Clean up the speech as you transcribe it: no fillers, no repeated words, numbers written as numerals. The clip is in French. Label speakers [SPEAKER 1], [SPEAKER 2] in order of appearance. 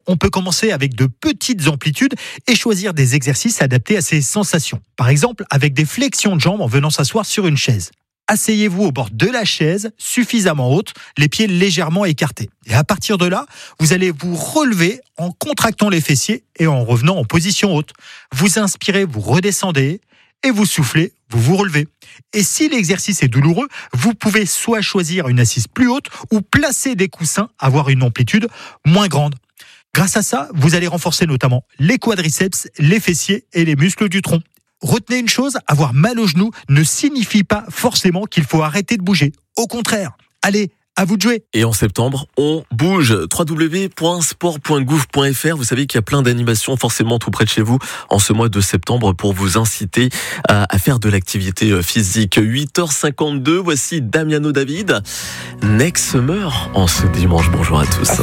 [SPEAKER 1] On peut commencer avec de petites amplitudes et choisir des exercices adaptés à ses sensations. Par exemple, avec des flexions de jambes en venant s'asseoir sur une chaise. Asseyez-vous au bord de la chaise, suffisamment haute, les pieds légèrement écartés. Et à partir de là, vous allez vous relever en contractant les fessiers et en revenant en position haute. Vous inspirez, vous redescendez et vous soufflez, vous vous relevez. Et si l'exercice est douloureux, vous pouvez soit choisir une assise plus haute ou placer des coussins, avoir une amplitude moins grande. Grâce à ça, vous allez renforcer notamment les quadriceps, les fessiers et les muscles du tronc. Retenez une chose, avoir mal aux genoux ne signifie pas forcément qu'il faut arrêter de bouger. Au contraire, allez, à vous de jouer.
[SPEAKER 2] Et en septembre, on bouge. www.sport.gouv.fr. Vous savez qu'il y a plein d'animations forcément tout près de chez vous en ce mois de septembre pour vous inciter à faire de l'activité physique. 8h52, voici Damiano David. Next Summer en ce dimanche. Bonjour à tous.